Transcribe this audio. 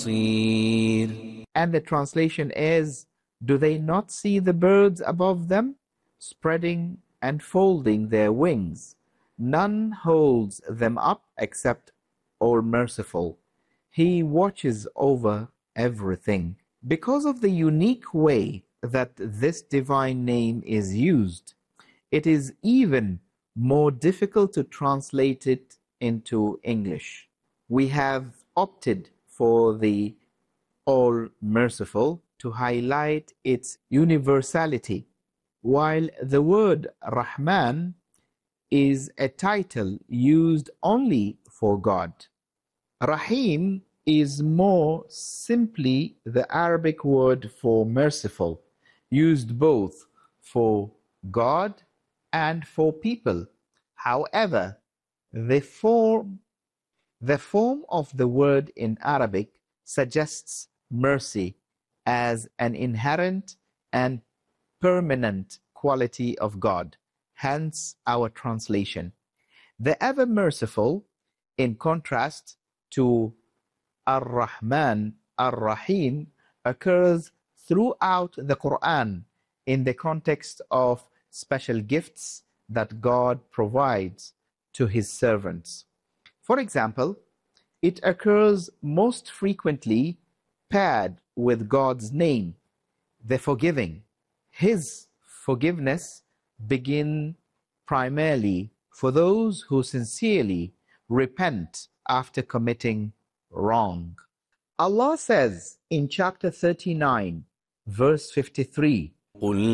And the translation is, do they not see the birds above them, spreading and folding their wings? None holds them up except All-Merciful. He watches over everything. Because of the unique way that this divine name is used, it is even more difficult to translate it into English. We have opted for the All-Merciful to highlight its universality, while the word Rahman is a title used only for God. Rahim is more simply the Arabic word for merciful, used both for God and for people. However, the form of the word in Arabic suggests mercy as an inherent and permanent quality of God, hence our translation. The ever merciful, in contrast to Ar-Rahman, Ar-Rahim, occurs throughout the Quran in the context of special gifts that God provides to His servants. For example, it occurs most frequently paired with God's name, the Forgiving. His forgiveness begins primarily for those who sincerely repent after committing wrong. Allah says in chapter 39, verse 53,